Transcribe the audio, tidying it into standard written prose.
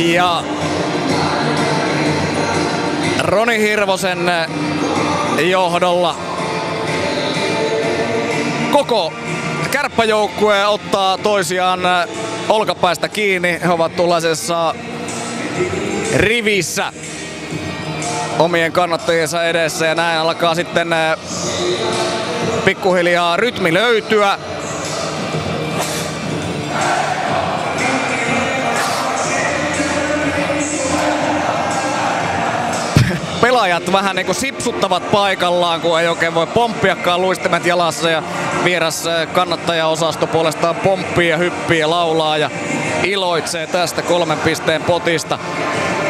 Ja Roni Hirvosen johdolla koko kärppäjoukkue ottaa toisiaan olkapäistä kiinni. He ovat tuollaisessa rivissä omien kannattajiensa edessä ja näin alkaa sitten pikkuhiljaa rytmi löytyä. Pelaajat vähän niinku sipsuttavat paikallaan, kun ei oikein voi pomppiakaan, luistimet jalassa, ja vieras kannattajaosasto puolestaan pomppii ja hyppii ja laulaa ja iloitsee tästä 3 pisteen potista.